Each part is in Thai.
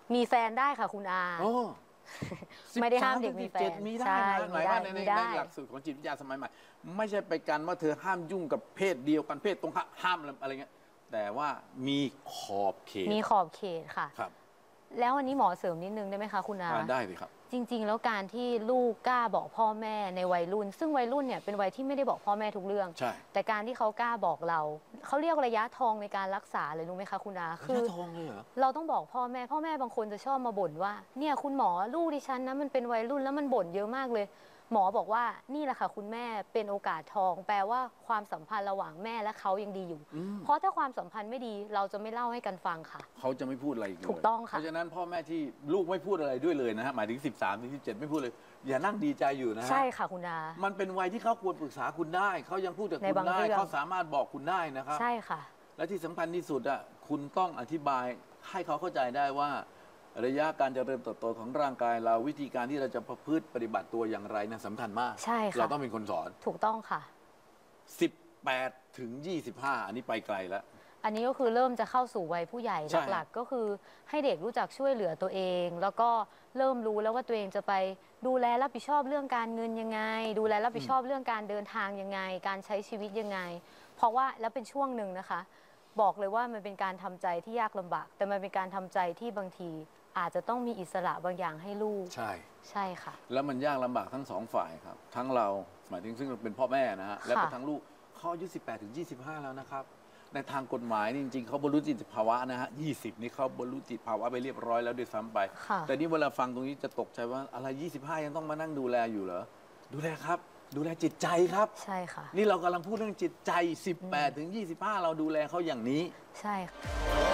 มีแฟนได้ค่ะคุณอาไม่ได้ห้ามเด็กมีแฟนมีได้นะหมายว่าในหลักสูตรของจิตวิทยาสมัยใหม่ไม่ใช่ไปกันว่าเธอห้ามยุ่งกับเพศเดียวกันเพศตรงข้ามห้ามอะไรเงี้ยแต่ว่ามีขอบเขตค่ะครับแล้ววันนี้หมอเสริมนิดนึงได้ไหมคะคุณอาได้เลยครับจริงๆแล้วการที่ลูกกล้าบอกพ่อแม่ในวัยรุ่นซึ่งวัยรุ่นเนี่ยเป็นวัยที่ไม่ได้บอกพ่อแม่ทุกเรื่องแต่การที่เขากล้าบอกเราเขาเรียกระยะทองในการรักษาเลยรู้ไหมคะคุณอาคือระยะทองเลยเหรอเราต้องบอกพ่อแม่บางคนจะชอบมาบ่นว่าเนี่ยคุณหมอลูกดิฉันนะมันเป็นวัยรุ่นแล้วมันบ่นเยอะมากเลยหมอบอกว่านี่แหละค่ะคุณแม่เป็นโอกาสทองแปลว่าความสัมพันธ์ระหว่างแม่และเขายังดีอยู่เพราะถ้าความสัมพันธ์ไม่ดีเราจะไม่เล่าให้กันฟังค่ะเขาจะไม่พูดอะไรอีกเลยถูกต้องค่ะเพราะฉะนั้นพ่อแม่ที่ลูกไม่พูดอะไรด้วยเลยนะฮะหมายถึง13 ถึง 17ไม่พูดเลยอย่านั่งดีใจอยู่นะฮะใช่ค่ะคุณอามันเป็นวัยที่เขาควรปรึกษาคุณได้เขายังพูดกับคุณได้เขาสามารถบอกคุณได้นะครับใช่ค่ะและที่สำคัญที่สุดอ่ะคุณต้องอธิบายให้เขาเข้าใจได้ว่าระยะการเจริญเติบโตของร่างกายเราวิธีการที่เราจะประพฤติปฏิบัติตัวอย่างไรนั้นสำคัญมากใช่ค่ะเราต้องเป็นคนสอนถูกต้องค่ะ 18 ถึง 25อันนี้ไปไกลแล้วอันนี้ก็คือเริ่มจะเข้าสู่วัยผู้ใหญ่หลักๆก็คือให้เด็กรู้จักช่วยเหลือตัวเองแล้วก็เริ่มรู้แล้วว่าตัวเองจะไปดูแลรับผิดชอบเรื่องการเงินยังไงดูแลรับผิดชอบเรื่องการเดินทางยังไงการใช้ชีวิตยังไงเพราะว่าแล้วเป็นช่วงหนึ่งนะคะบอกเลยว่ามันเป็นการทำใจที่ยากลำบากแต่มันเป็นการทำใจที่บางทีอาจจะต้องมีอิสระบางอย่างให้ลูกใช่ค่ะแล้วมันยากลำบากทั้งสองฝ่ายครับทั้งเราหมายถึงซึ่งเป็นพ่อแม่นะฮะและก็ทั้งลูกเขาอายุ18 ถึง 25แล้วนะครับในทางกฎหมายจริงๆเขาบรรลุนิติภาวะนะฮะ20นี่เขาบรรลุนิติภาวะไปเรียบร้อยแล้วด้วยซ้ำไปแต่นี่เวลาฟังตรงนี้จะตกใจว่าอะไร25ยังต้องมานั่งดูแลอยู่เหรอดูแลครับดูแลจิตใจครับใช่ค่ะนี่เรากำลังพูดเรื่องจิตใจ18 ถึง 25เราดูแลเขาอย่างนี้ใช่ค่ะ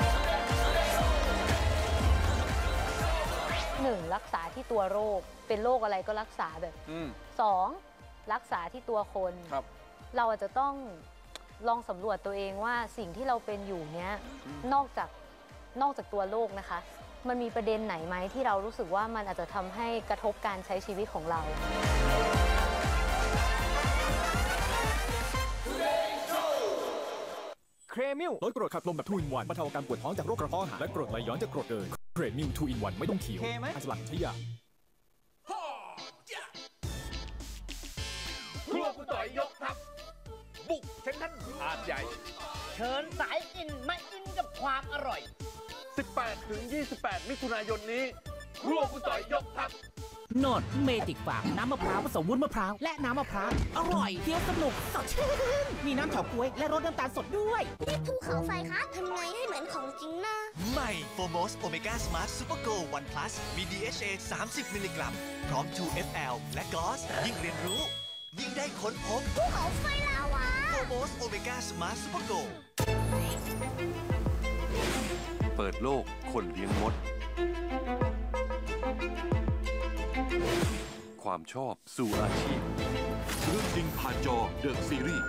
1รักษาที่ตัวโรคเป็นโรคอะไรก็รักษาแบบ2รักษาที่ตัวคนเราอาจจะต้องลองสำรวจตัวเองว่าสิ่งที่เราเป็นอยู่เนี้ยนอกจากตัวโรคนะคะมันมีประเด็นไหนไหมที่เรารู้สึกว่ามันอาจจะทำให้กระทบการใช้ชีวิตของเราเครมิลลดกรดขับลมแบบทูอินวันบรรเทาอาการปวดท้องจากโรคกระเพาะอาหารและกรดไหลย้อนจากกรดเกินเครมิลทูอินวันไม่ต้องเคี้ยวอันสลังที่ยาครัวคุณต่อยยกทัพบุกเซ็นทรัลหาดใหญ่เชิญสายอินมาอินกับความอร่อย 18 ถึง 28 มิถุนายนนี้ครัวคุณต่อยยกทัพโนดเมจิกฟาร์มน้ำมะพร้าวผสมวุ้นมะพร้าวและน้ำมะพร้าวอร่อยเคี้ยวสนุกสดชื่นมีน้ำเฉาก๊วยและรสน้ำตาลสดด้วยนี่ภูเขาไฟคะทำไงให้เหมือนของจริงนะใหม่โฟโมสโอเมก้าสมาร์ทซูเปอร์โกล1 plus มี DHA 30 มิลลิกรัมพร้อม 2FL และกอสยิ่งเรียนรู้ยิ่งได้ค้นพบภูเขาไฟลาวาโฟโมสโอเมก้าสมาร์ทซูเปอร์โกลเปิดโลกคนเลี้ยงมดความชอบสู่อาชีพเรื่องจริงผ่านจอเดอะซีรีส์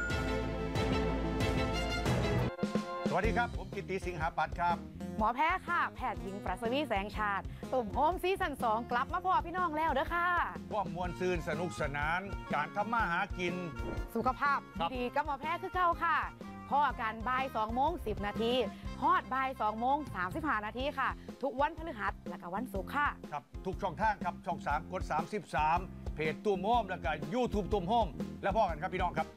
สวัสดีครับผมกิตติสิงหาปัตย์ครับหมอแพทย์ค่ะแพทย์หญิงปรัชนีแสงชาติตุ่มโฮมซีซั่น2กลับมาพอพี่น้องแล้วเด้อค่ะพวกมวลซืนสนุกสนานการทำมาหากินสุขภาพดีกับหมอแพทย์คือเก่าค่ะพ่อการบ่าย2:10 นาทีฮอดบ่าย2:35 นาทีค่ะทุกวันพฤหัสและก็วันศุกร์ค่ะครับทุกช่องทางครับช่อง3กด33เพจตุ้มโฮมแล้วก็ YouTube ตุ้มโฮมแล้วพ่อกันครับพี่น้องครับ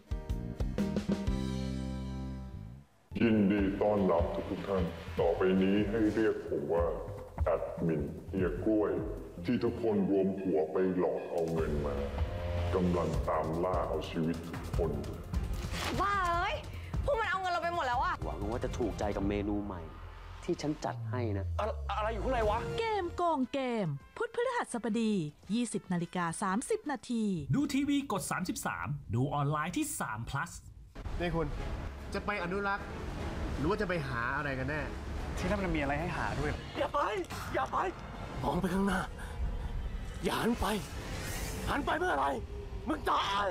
ยินดีต้อนรับทุกท่านต่อไปนี้ให้เรียกผมว่าแอดมินเฮียกล้วยที่ทุกคนรวมหัวไปหลอกเอาเงินมากำลังตามล่าเอาชีวิตทุกคนบ้าเอ้ยพวกมันเอาเงินเราไปหมดแล้วอะหวังว่าจะถูกใจกับเมนูใหม่ที่ฉันจัดให้นะอะไรอยู่ข้างในวะเกมโกงเกมพุธพฤหัสบดี 20:30 นาทีดูทีวีกด33ดูออนไลน์ที่3 plus นี่คุณจะไปอนุรักษ์หรือว่าจะไปหาอะไรกันแน่ที่นั่นมันมีอะไรให้หาด้วยอย่าไปมองไปข้างหน้าอย่าหันไปเมื่ออะไรมึงตาย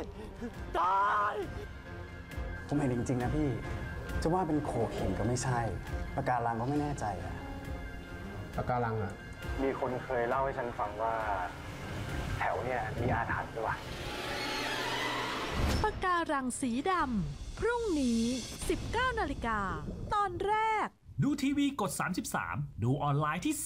ผมเห็นจริงๆนะพี่จะว่าเป็นโขกหินก็ไม่ใช่ปะการังก็ไม่แน่ใจอะปะการังอะมีคนเคยเล่าให้ฉันฟังว่าแถวเนี่ยมีอาถรรพ์ด้วยปะการังสีดำพรุ่งนี้ 19 นาฬิกาตอนแรกดูทีวีกด33ดูออนไลน์ที่